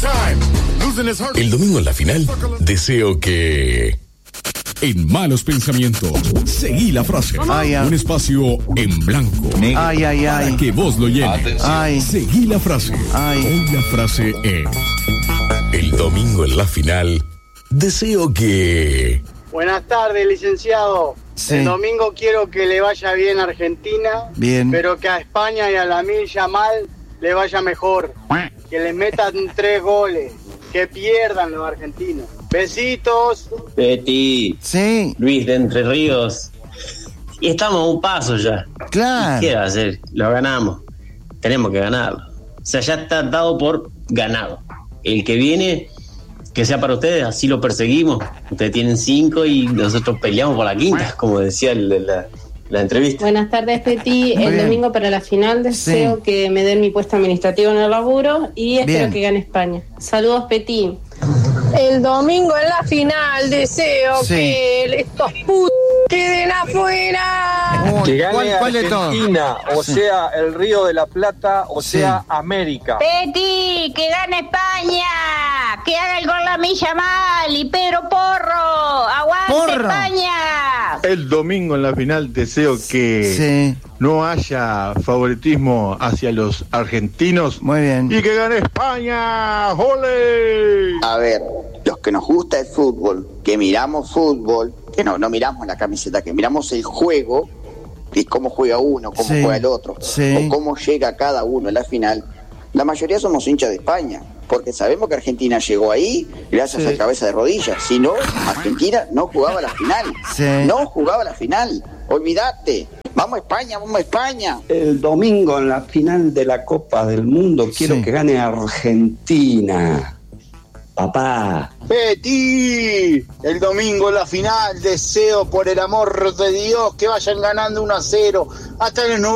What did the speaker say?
El domingo en la final, deseo que... En Malos Pensamientos, seguí la frase. Un espacio en blanco. Para que vos lo llenes. Seguí la frase. Hoy la frase es... El domingo en la final, deseo que... Buenas tardes, licenciado. Sí. El domingo quiero que le vaya bien a Argentina. Bien. Pero que a España y a Lamine Yamal le vaya mejor. Que les metan 3 goles. Que pierdan los argentinos. Besitos. Betty. Sí. Luis de Entre Ríos. Y estamos a un paso ya. Claro. ¿Qué va a hacer? Lo ganamos. Tenemos que ganarlo. O sea, ya está dado por ganado. El que viene, que sea para ustedes, así lo perseguimos. Ustedes tienen 5 y nosotros peleamos por la quinta, como decía la entrevista. Buenas tardes, Peti. Muy El bien. domingo para la final deseo Sí. que me den mi puesto administrativo en el laburo y espero Bien. que gane España. Saludos, Peti. El domingo en la final deseo Sí. que estos putos queden afuera. Que gane ¿Cuál de todos? Argentina, o Sí. sea, el Río de la Plata, o Sí. sea, América. Peti, que gane España, que haga el gol Lamine Yamal y Pedro Porro, aguante Porro. España. El domingo en la final deseo que Sí. no haya favoritismo hacia los argentinos Muy bien. y que gane España. ¡Ole! A ver, los que nos gusta el fútbol, que miramos fútbol, que no miramos la camiseta, que miramos el juego, y cómo juega uno, cómo Sí. juega el otro, Sí. o cómo llega cada uno a la final, la mayoría somos hinchas de España, porque sabemos que Argentina llegó ahí gracias Sí. a cabeza de rodillas. Si no, Argentina no jugaba la final. Sí. No jugaba la final. Olvídate. Vamos a España, vamos a España. El domingo en la final de la Copa del Mundo quiero Sí. que gane Argentina. Papá. Betty, el domingo en la final deseo por el amor de Dios que vayan ganando 1-0 hasta el